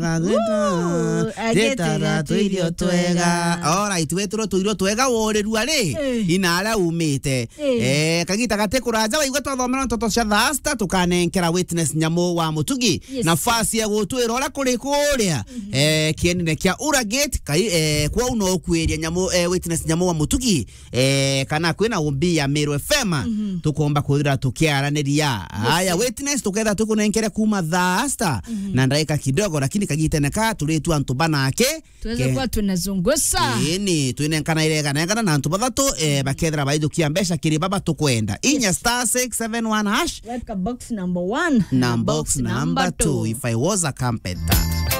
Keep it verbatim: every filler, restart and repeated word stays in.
Jetara tuirio twega. Alright, weturo tuirio twega wore ruare. Inara umite. Eh kagita gate kuraja waigwa twathomera ntoto cia thasta tukanenkera witness nyamo wa mutugi. Nafasi ya gutwira ora kuri kuria. Eh kienine kia Uragate kai eh kwa uno kweria nyamo eh, witness nyamo wa mutugi. Eh kana kwina umbi ya Meru F M tukomba kuthira tukiaraniria. Haya witness tuketha tukunenkera kuma thasta na ndaika kidogo lakini kagiteneka tulitu antu banake tuweze kwa tunazungusa ini tuinenkana ilega nengana na antu bathatu eh bakethra baithukia mbesha kiri baba tukwenda inya star six seven one hash like box number one na box number two if I was a carpenter.